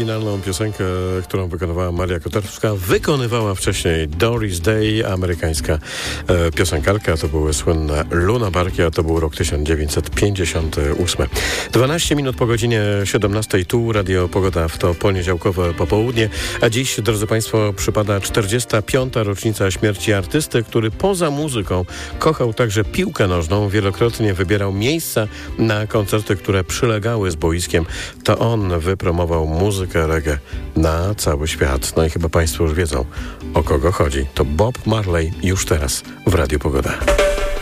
oryginalną piosenkę, którą wykonywała Maria Kotarska, wykonywała wcześniej Doris Day, amerykańska piosenkarka. To były słynne Luna Parki, a to był rok 1958. 12 minut po godzinie 17. Tu Radio Pogoda w to poniedziałkowe popołudnie. A dziś, drodzy Państwo, przypada 45. rocznica śmierci artysty, który poza muzyką kochał także piłkę nożną. Wielokrotnie wybierał miejsca na koncerty, które przylegały z boiskiem. To on wypromował muzykę reggae na cały świat. No i chyba Państwo już wiedzą, o kogo chodzi. To Bob Marley już teraz w Radiu Pogoda.